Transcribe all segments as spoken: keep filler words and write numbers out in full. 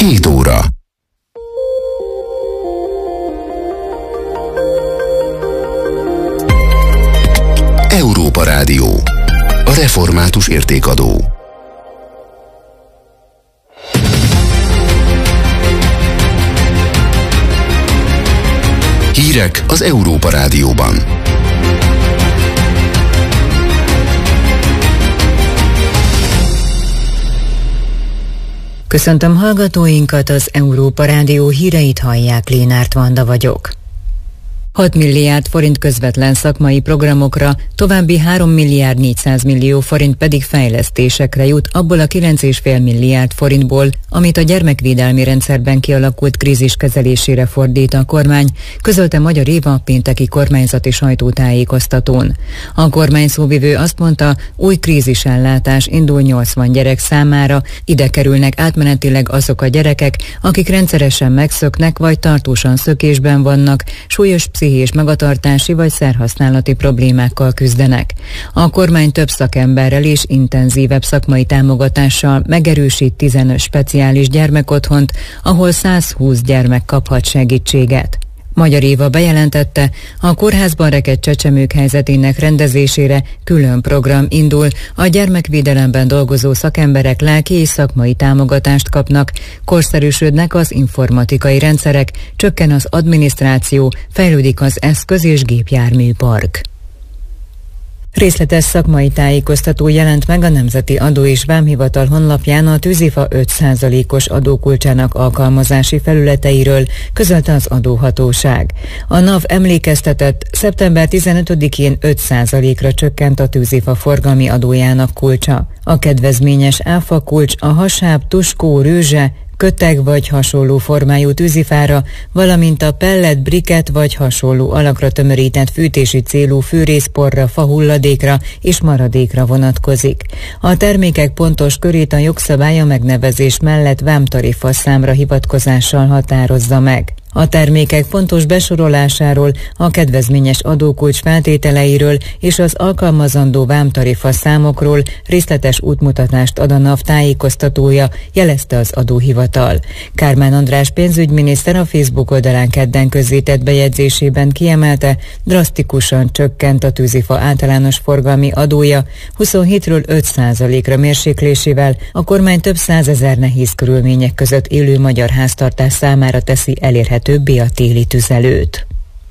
hét óra. Európa Rádió. A református értékadó. Hírek az Európa Rádióban. Köszöntöm hallgatóinkat, az Európa Rádió híreit hallják, Lénárt Vanda vagyok. hat milliárd forint közvetlen szakmai programokra, további három milliárd négyszáz millió forint pedig fejlesztésekre jut abból a kilenc egész öt milliárd forintból, amit a gyermekvédelmi rendszerben kialakult krízis kezelésére fordít a kormány, közölte Magyar Éva pénteki kormányzati sajtótájékoztatón. A kormány szóvivő azt mondta, új krízisellátás indul nyolcvan gyerek számára, ide kerülnek átmenetileg azok a gyerekek, akik rendszeresen megszöknek vagy tartósan szökésben vannak, súlyos pszichés magatartási vagy szerhasználati problémákkal küzdenek. A kormány több szakemberrel és intenzívebb szakmai támogatással megerősít tizenöt speciális gyermekotthont, ahol száz húsz gyermek kaphat segítséget. Magyar Éva bejelentette, a kórházban rekedt csecsemők helyzetének rendezésére külön program indul, a gyermekvédelemben dolgozó szakemberek lelki és szakmai támogatást kapnak, korszerűsödnek az informatikai rendszerek, csökken az adminisztráció, fejlődik az eszköz- és gépjárműpark. Részletes szakmai tájékoztató jelent meg a Nemzeti Adó és Vámhivatal honlapján a tűzifa öt százalékos adókulcsának alkalmazási felületeiről, közölte az adóhatóság. A NAV emlékeztetett, szeptember tizenötödikén öt százalékra csökkent a tűzifa forgalmi adójának kulcsa. A kedvezményes áfa kulcs a hasáb, tuskó, rőzse, köteg vagy hasonló formájú tűzifára, valamint a pellet, briket vagy hasonló alakra tömörített fűtési célú fűrészporra, fahulladékra és maradékra vonatkozik. A termékek pontos körét a jogszabály a megnevezés mellett vámtarifa számra hivatkozással határozza meg. A termékek pontos besorolásáról, a kedvezményes adókulcs feltételeiről és az alkalmazandó vámtarifa számokról részletes útmutatást ad a NAV tájékoztatója, jelezte az adóhivatal. Kármán András pénzügyminiszter a Facebook oldalán kedden közzétett bejegyzésében kiemelte, drasztikusan csökkent a tűzifa általános forgalmi adója, huszonhétről öt százalékra mérséklésével a kormány több százezer nehéz körülmények között élő magyar háztartás számára teszi elérhető többé a téli tüzelőt.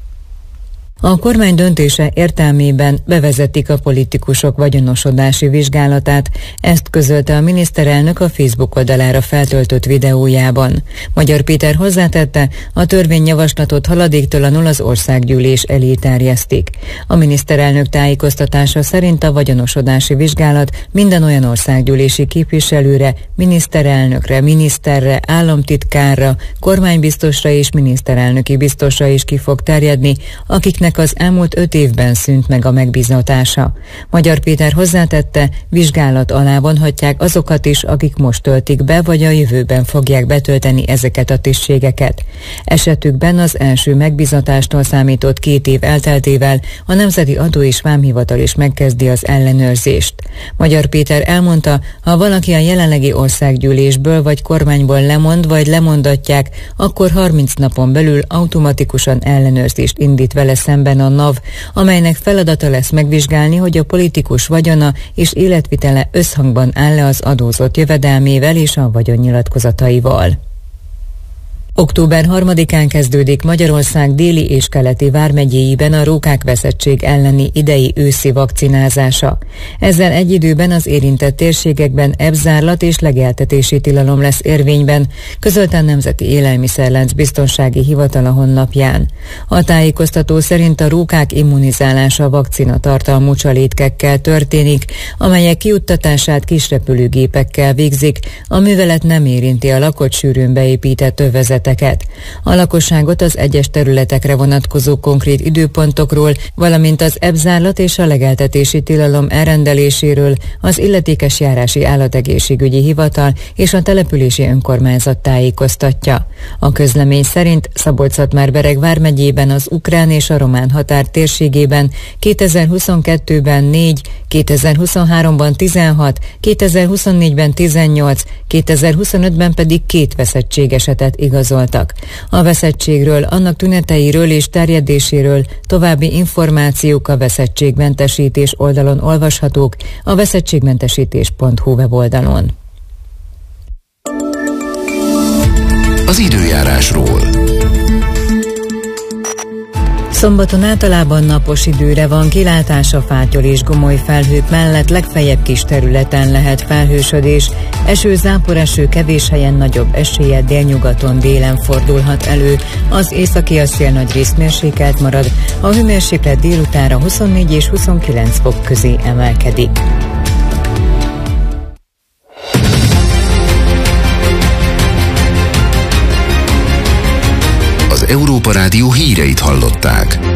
A kormány döntése értelmében bevezetik a politikusok vagyonosodási vizsgálatát, ezt közölte a miniszterelnök a Facebook oldalára feltöltött videójában. Magyar Péter hozzátette, a törvényjavaslatot haladéktalanul az országgyűlés elé terjesztik. A miniszterelnök tájékoztatása szerint a vagyonosodási vizsgálat minden olyan országgyűlési képviselőre, miniszterelnökre, miniszterre, államtitkárra, kormánybiztosra és miniszterelnöki biztosra is ki fog terjedni, akiknek az elmúlt öt évben szűnt meg a megbízatása. Magyar Péter hozzátette, vizsgálat alá vonhatják azokat is, akik most töltik be, vagy a jövőben fogják betölteni ezeket a tisztségeket. Esetükben az első megbízatástól számított két év elteltével a Nemzeti Adó és Vámhivatal is megkezdi az ellenőrzést. Magyar Péter elmondta, ha valaki a jelenlegi országgyűlésből vagy kormányból lemond, vagy lemondatják, akkor harminc napon belül automatikusan ellenőrzést indít vele szemben a NAV, amelynek feladata lesz megvizsgálni, hogy a politikus vagyona és életvitele összhangban áll-e az adózott jövedelmével és a vagyonnyilatkozataival. október harmadikán kezdődik Magyarország déli és keleti vármegyéiben a rókákveszettség elleni idei őszi vakcinázása. Ezzel egy időben az érintett térségekben ebzárlat és legeltetési tilalom lesz érvényben, közölte a Nemzeti Élelmiszerlánc Biztonsági Hivatal a honlapján. A tájékoztató szerint a rókák immunizálása vakcinatartalmú csalétkekkel történik, amelyek kijuttatását kisrepülőgépekkel végzik, a művelet nem érinti a lakott sűrűn beépített övezet eseteket. A lakosságot az egyes területekre vonatkozó konkrét időpontokról, valamint az ebzárlat és a legeltetési tilalom elrendeléséről az illetékes járási állategészségügyi hivatal és a települési önkormányzat tájékoztatja. A közlemény szerint Szabolcs-Szatmár-Bereg vármegyében az ukrán és a román határ térségében kétezer-huszonkettőben négy, kétezer-huszonháromban tizenhat, kétezer-huszonnégyben tizennyolc, kétezer-huszonötben pedig két veszettségesetet igazoltak. A veszettségről, annak tüneteiről és terjedéséről további információk a veszettségmentesítés oldalon olvashatók, a veszettségmentesítés pont hu weboldalon. Az időjárásról. Szombaton általában napos időre van kilátás, a fátyol és gomoly felhők mellett legfeljebb kis területen lehet felhősödés. Eső, záporeső, kevés helyen nagyobb eséllyel délnyugaton délen fordulhat elő. Az északi szél nagyrészt mérsékelt marad, a hőmérséklet délutánra huszonnégy és huszonkilenc fok közé emelkedik. Az Európa Rádió híreit hallották.